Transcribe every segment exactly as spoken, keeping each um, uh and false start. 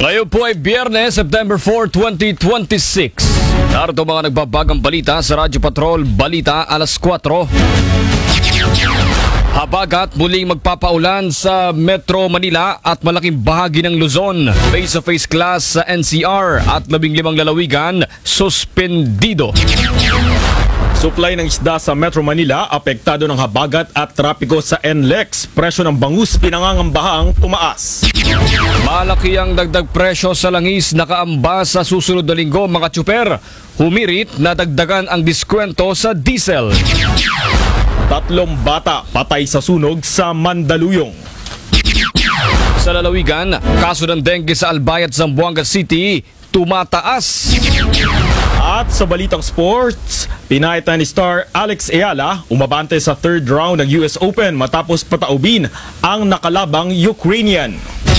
Ngayon po ay Biyernes, September four, twenty twenty-six. Narito mga nagbabagang balita sa Radyo Patrol Balita alas kwatro. Habagat muling magpapaulan sa Metro Manila at malaking bahagi ng Luzon. Face-to-face class sa N C R at labing limang lalawigan suspendido. Supply ng isda sa Metro Manila apektado ng habagat at trapiko sa N L E X. Presyo ng bangus pinangangambahang tumaas. Malaki ang dagdag presyo sa langis nakaamba sa susunod na linggo mga tsuper. Humirit na dagdagan ang diskwento sa diesel. Tatlong bata patay sa sunog sa Mandaluyong. Sa lalawigan, kaso ng dengue sa Albayat, Zamboanga City tumataas. At sa balitang sports, Pinay tennis star Alex Ayala umabante sa third round ng U S Open matapos pataubin ang nakalabang Ukrainian.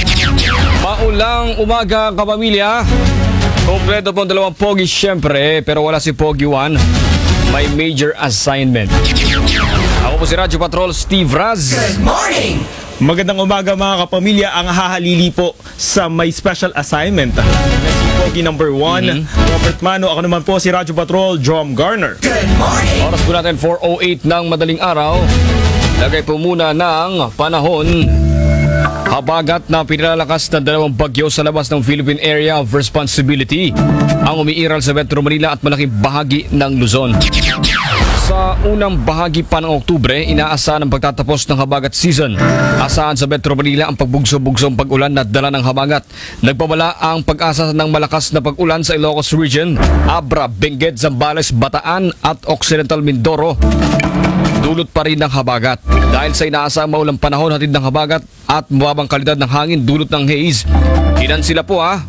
Maulang umaga kapamilya. Kompleto pong dalawang pogi syempre, pero wala si Pogi one. May major assignment. Ako po si Radyo Patrol Steve Raz. Good morning! Magandang umaga mga kapamilya. Ang hahalili po sa may special assignment na si Pogi number one, mm-hmm. Robert Mano. Ako naman po si Radyo Patrol Jom Garner. Good morning! Oras po natin four oh eight ng madaling araw. Lagay po muna ng panahon. Habagat na pinalalakas ng dalawang bagyo sa labas ng Philippine Area of Responsibility ang umiiral sa Metro Manila at malaking bahagi ng Luzon. Sa unang bahagi pa ng Oktubre, inaasahan ang pagtatapos ng habagat season. Asahan sa Metro Manila ang pagbugso-bugsong pag-ulan na dala ng habagat. Nagpabala ang pag-asa ng malakas na pag-ulan sa Ilocos Region, Abra, Benguet, Zambales, Bataan at Occidental Mindoro. Dulot pa rin ng habagat. Dahil sa inaasahang maulang panahon, hatid ng habagat at mababang kalidad ng hangin, dulot ng haze. Kinansila po ha.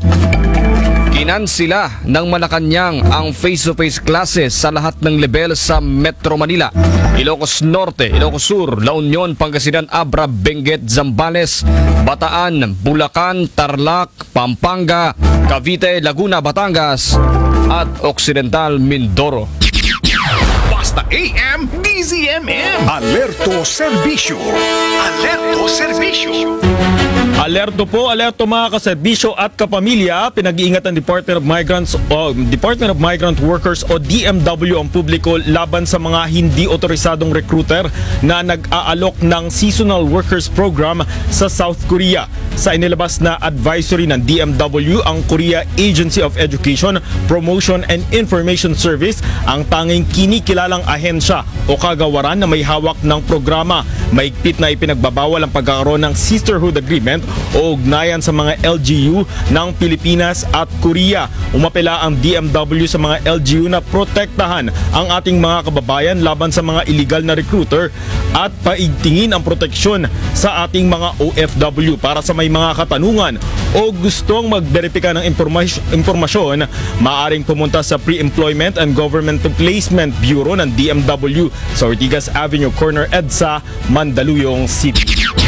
Kinansila ng Malacanang ang face-to-face classes sa lahat ng level sa Metro Manila. Ilocos Norte, Ilocos Sur, La Union, Pangasinan, Abra, Benguet, Zambales, Bataan, Bulacan, Tarlac, Pampanga, Cavite, Laguna, Batangas at Occidental Mindoro. Basta A M, D Z M M. Alerto Serbisyo. Alerto Serbisyo. Alerto po, alerto mga kaserbisyo at kapamilya. Pinag-iingat ng Department of Migrants o Department of Migrant Workers o D M W ang publiko laban sa mga hindi otorisadong recruiter na nag-aalok ng Seasonal Workers Program sa South Korea. Sa inilabas na advisory ng D M W, ang Korea Agency of Education, Promotion and Information Service ang tanging kinikilalang ahensya o kagawaran na may hawak ng programa. Maigpit na ipinagbabawal ang pagkakaroon ng Sisterhood Agreement o ugnayan sa mga L G U ng Pilipinas at Korea. Umapela ang D M W sa mga L G U na protektahan ang ating mga kababayan laban sa mga illegal na recruiter at paigtingin ang proteksyon sa ating mga O F W. Para sa may mga katanungan o gustong magberipika ng impormasyon, impormasyon maaaring pumunta sa Pre-Employment and Government Placement Bureau ng D M W sa Ortigas Avenue, Corner EDSA, Mandaluyong City.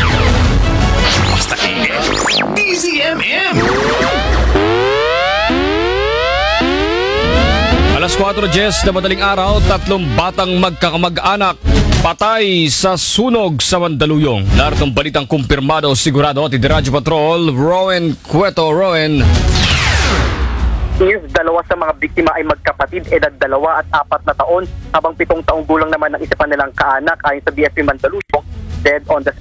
Basta A M, D Z M M. Alas kwatro na madaling araw, tatlong batang magkakamag-anak patay sa sunog sa Mandaluyong. Lahat ng balitang kumpirmado o sigurado at Radyo Patrol, Rowan Cueto. Rowan. Is dalawa sa mga biktima ay magkapatid, edad dalawa at apat na taon, habang pitong taong gulang naman ang isa pa nilang kaanak. Ayon sa B S P Mandaluyong, dead on the